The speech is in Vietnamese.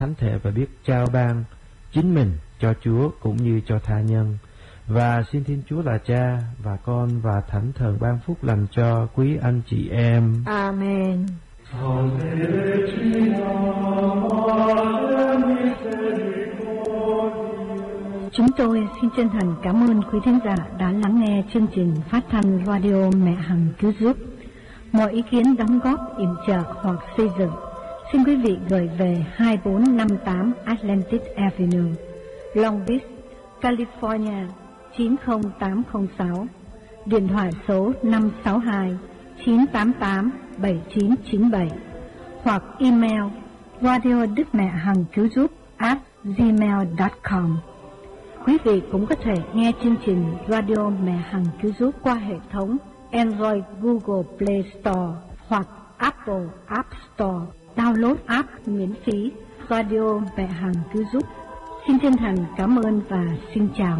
thánh thể và biết trao ban chính mình cho Chúa cũng như cho tha nhân. Và xin Thiên Chúa là Cha và Con và Thánh Thần ban phúc lành cho quý anh chị em. Amen. Chúng tôi xin chân thành cảm ơn quý thính giả đã lắng nghe chương trình phát thanh radio Mẹ Hằng Cứu Giúp. Mọi ý kiến đóng góp, yểm trợ hoặc xây dựng, xin quý vị gửi về 2458 Atlantic Avenue, Long Beach, California 90806, điện thoại số 562-988-7997, hoặc email radiodứcmẹhằng-cứu-giúp@gmail.com. Quý vị cũng có thể nghe chương trình Radio Mẹ Hằng Cứu Giúp qua hệ thống Android Google Play Store hoặc Apple App Store. Download app miễn phí Radio Mẹ Hằng Cứu Giúp. Xin chân thành cảm ơn và xin chào.